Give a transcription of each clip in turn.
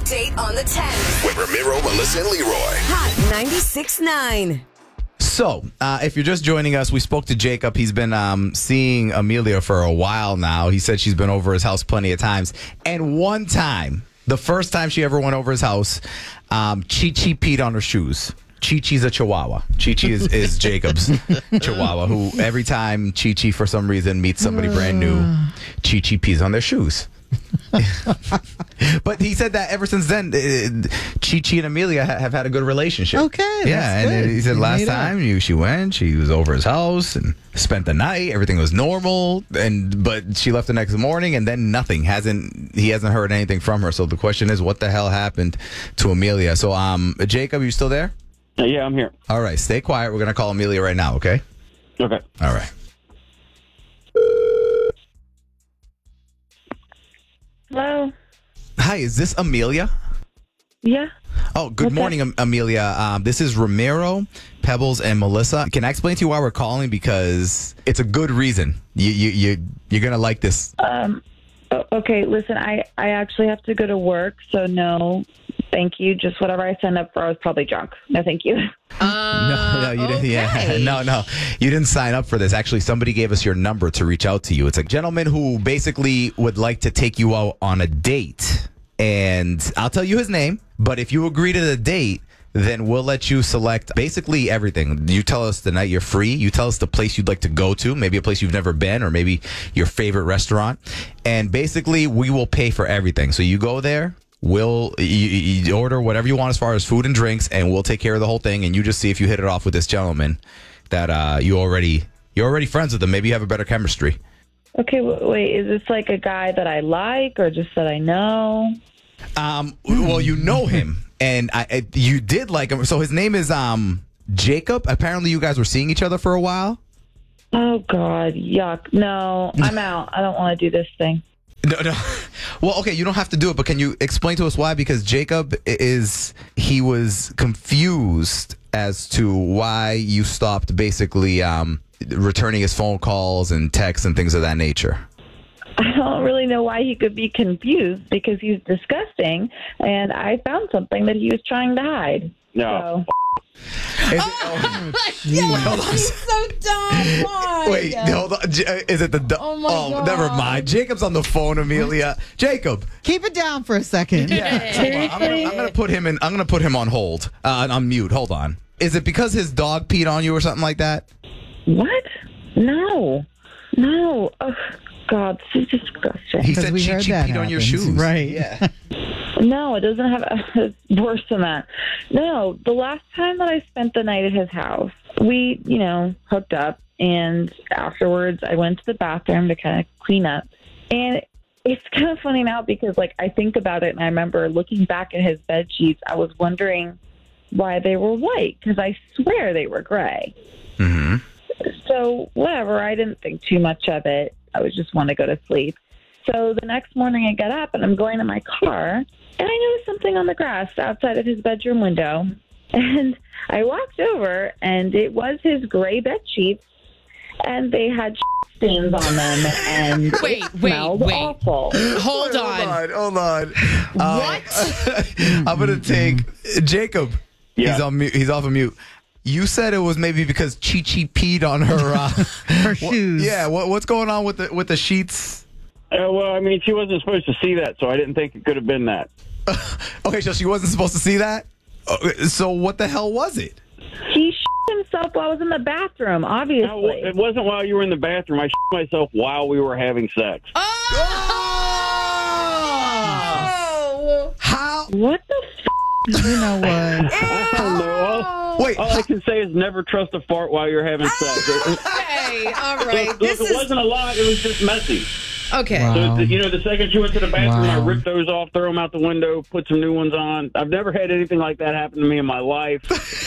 date on the 10th. With Ramiro, Melissa, and Leroy. Hot 96.9. So, if you're just joining us, we spoke to Jacob. He's been seeing Amelia for a while now. He said she's been over his house plenty of times. And one time, the first time she ever went over his house, Chi-Chi peed on her shoes. Chi-Chi's a chihuahua. Chi-Chi is Jacob's chihuahua, who every time Chi-Chi, for some reason, meets somebody brand new, Chi-Chi pees on their shoes. But he said that ever since then, Chi-Chi and Amelia have had a good relationship. Okay, yeah, that's and good. he said They last made up. time she was over his house and spent the night. Everything was normal, but she left the next morning, and then nothing. He hasn't heard anything from her. So the question is, what the hell happened to Amelia? So, Jacob, you still there? Yeah, I'm here. All right, stay quiet. We're gonna call Amelia right now. Okay. Okay. All right. Hello. Hi, is this Amelia? Yeah. Oh, good What's morning, Amelia. This is Ramiro, Pebbles, and Melissa. Can I explain to you why we're calling? Because it's a good reason. You're gonna like this. Okay. Listen, I actually have to go to work, so no, thank you. Just whatever I signed up for, I was probably drunk. No, thank you. No, you didn't. Yeah, no, you didn't sign up for this. Actually, somebody gave us your number to reach out to you. It's a gentleman who basically would like to take you out on a date, and I'll tell you his name. But if you agree to the date, then we'll let you select basically everything. You tell us the night you're free. You tell us the place you'd like to go to, maybe a place you've never been, or maybe your favorite restaurant. And basically, we will pay for everything. So you go there. You order whatever you want as far as food and drinks, and we'll take care of the whole thing. And you just see if you hit it off with this gentleman that you're already friends with him. Maybe you have a better chemistry. Okay. Wait. Is this like a guy that I like, or just that I know? Well, you know him, and you did like him. So his name is Jacob. Apparently, you guys were seeing each other for a while. Oh God, yuck! No, I'm out. I don't want to do this thing. No. Well, okay, you don't have to do it, but can you explain to us why? Because Jacob he was confused as to why you stopped basically returning his phone calls and texts and things of that nature. I don't really know why he could be confused because he's disgusting, and I found something that he was trying to hide. No. He's so dumb. Why? Wait, hold on. Is it the? Oh, my God. Never mind. Jacob's on the phone, Amelia. Jacob. Keep it down for a second. Hold on. I'm gonna put him in. I'm gonna put him on hold. On mute. Hold on. Is it because his dog peed on you or something like that? What? No. Oh God, this is disgusting. He said we Chi heard Chi that peed on your happens. shoes. Right. Yeah. No, it doesn't have. It's worse than that. No, the last time that I spent the night at his house, we, hooked up, and afterwards I went to the bathroom to kind of clean up. And it's kind of funny now because, I think about it, and I remember looking back at his bed sheets. I was wondering why they were white because I swear they were gray. Mm-hmm. So whatever, I didn't think too much of it. I was just want to go to sleep. So the next morning I get up and I'm going to my car and I noticed something on the grass outside of his bedroom window. And I walked over and it was his gray bed sheets and they had stains on them and Wait, it smelled awful. Hold on. Hold on. What? I'm gonna take Jacob. Yeah. He's on mute. He's off of mute. You said it was maybe because Chi-Chi peed on her Her shoes. Yeah. What's going on with the sheets? Well, I mean, she wasn't supposed to see that, so I didn't think it could have been that. Okay, so she wasn't supposed to see that. So what the hell was it? He himself while I was in the bathroom, obviously. No, it wasn't while you were in the bathroom. I myself while we were having sex. Oh! How? What the You know what? I don't know. Wait. All I can say is never trust a fart while you're having sex. Okay, all right. Look, This it is wasn't a lot. It was just messy. okay. Wow. So, the second she went to the bathroom, I Wow. ripped those off, throw them out the window, put some new ones on. I've never had anything like that happen to me in my life.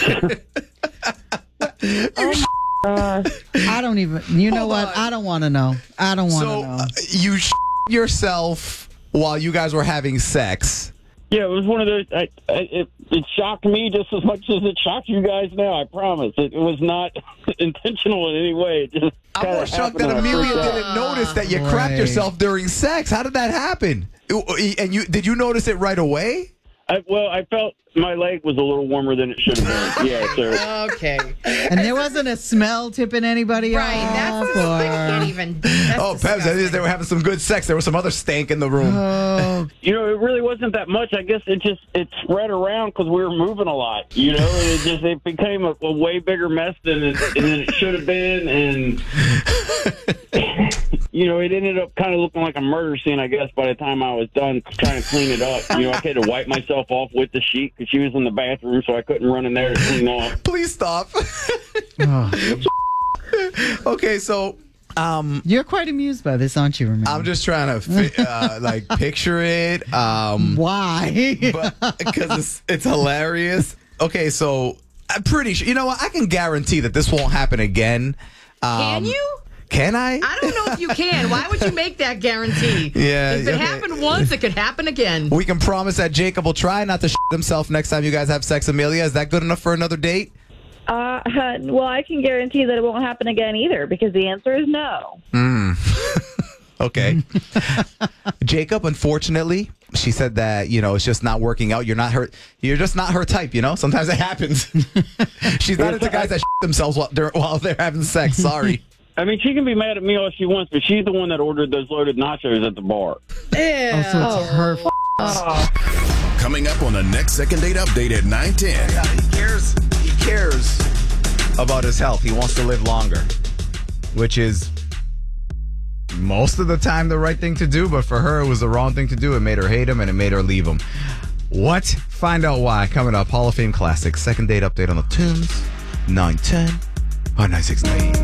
I don't even. You know what? on. I don't want to know. I don't want to So know. you yourself while you guys were having sex. Yeah, it was one of those. It shocked me just as much as it shocked you guys now. I promise. It was not intentional in any way. It just I'm kinda more shocked that happened when I Amelia first saw it. didn't notice that you crapped Right. yourself during sex. How did that happen? And did you notice it right away? I felt my leg was a little warmer than it should have been. Yeah, so Okay. And there wasn't a smell tipping anybody Right. off. That's I can't even. That's Oh, Pebs, that is, disgusting. they were having some good sex. There was some other stank in the room. Oh, it really wasn't that much. I guess it spread around because we were moving a lot. And it became a way bigger mess than it should have been, and it ended up kind of looking like a murder scene. I guess by the time I was done trying to clean it up, I had to wipe myself off with the sheet because she was in the bathroom, so I couldn't run in there to clean off. Please stop. Okay, so you're quite amused by this, aren't you, Ramon? I'm just trying to picture it. Why? Because it's hilarious. Okay, so I'm pretty sure. You know what? I can guarantee that this won't happen again. Can you? Can I? I don't know if you can. Why would you make that guarantee? Yeah, If it okay. happened once, it could happen again. We can promise that Jacob will try not to shit himself next time you guys have sex, Amelia. Is that good enough for another date? Well, I can guarantee that it won't happen again either because the answer is no. Okay. Jacob, unfortunately, she said that, it's just not working out. You're just not her type, Sometimes it happens. She's not into guys that shit themselves while they're having sex. Sorry. I mean, she can be mad at me all she wants, but she's the one that ordered those loaded nachos at the bar. Yeah. So it's her fault. Coming up on the next Second Date Update at 9:10. He cares about his health. He wants to live longer, which is most of the time the right thing to do, but for her it was the wrong thing to do. It made her hate him and it made her leave him. What? Find out why. Coming up, Hall of Fame Classics, Second Date Update on the tunes, 910 on 969.